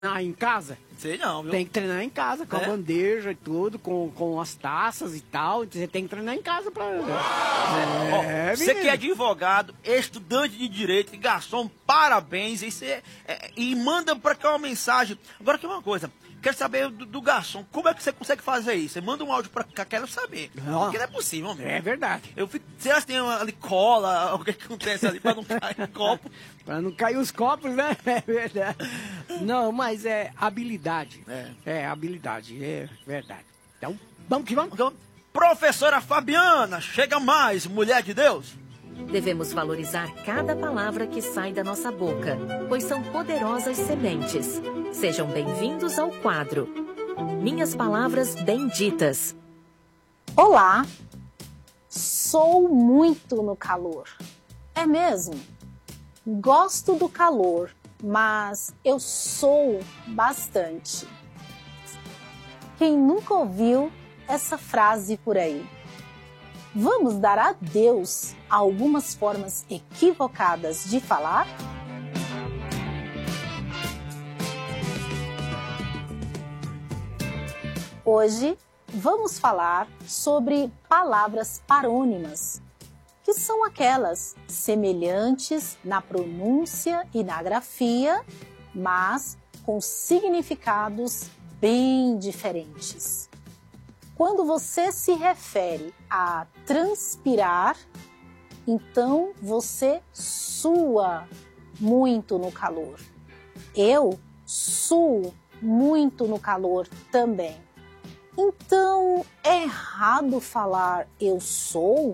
Em casa? Sei não, viu? Tem que treinar em casa, com a bandeja e tudo, com as taças e tal. Você tem que treinar em casa pra... Você que é advogado, estudante de direito, garçom, parabéns. E manda pra cá uma mensagem. Agora que uma coisa, quero saber do garçom, como é que você consegue fazer isso? Você manda um áudio pra cá, quero saber. Porque não é possível, homem. É verdade. Será que tem ali cola, o que acontece ali pra não cair copo? Pra não cair os copos, né? É verdade. Não, mas é habilidade. É habilidade, é verdade. Então, vamos que vamos. Professora Fabiana, chega mais, mulher de Deus. Devemos valorizar cada palavra que sai da nossa boca, pois são poderosas sementes. Sejam bem-vindos ao quadro Minhas Palavras Benditas. Olá, sou muito no calor. É mesmo? Gosto do calor, mas eu sou bastante. Quem nunca ouviu essa frase por aí? Vamos dar a Deus algumas formas equivocadas de falar? Hoje vamos falar sobre palavras parônimas, que são aquelas semelhantes na pronúncia e na grafia, mas com significados bem diferentes. Quando você se refere a transpirar, então você sua muito no calor. Eu suo muito no calor também. Então, é errado falar eu sou?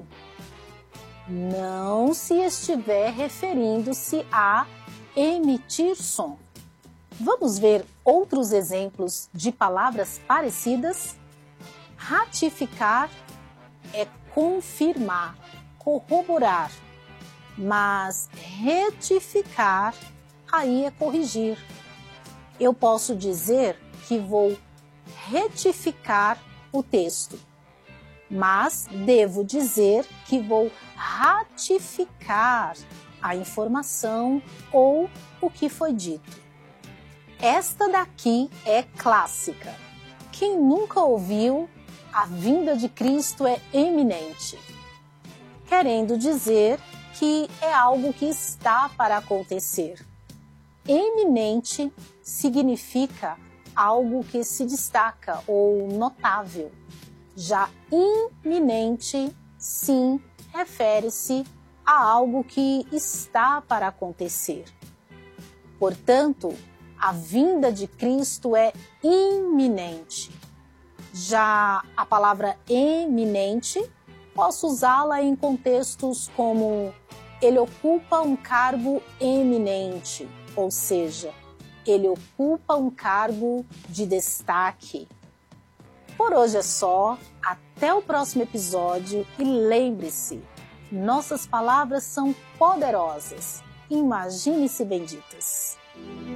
Não se estiver referindo-se a emitir som. Vamos ver outros exemplos de palavras parecidas? Ratificar é confirmar, corroborar, mas retificar aí é corrigir. Eu posso dizer que vou retificar o texto, mas devo dizer que vou ratificar a informação ou o que foi dito. Esta daqui é clássica. Quem nunca ouviu a vinda de Cristo é eminente, querendo dizer que é algo que está para acontecer. Eminente significa algo que se destaca ou notável. Já iminente, sim, refere-se a algo que está para acontecer. Portanto, a vinda de Cristo é iminente. Já a palavra eminente, posso usá-la em contextos como ele ocupa um cargo eminente, ou seja, ele ocupa um cargo de destaque. Por hoje é só, até o próximo episódio e lembre-se, nossas palavras são poderosas. Imagine-se benditas.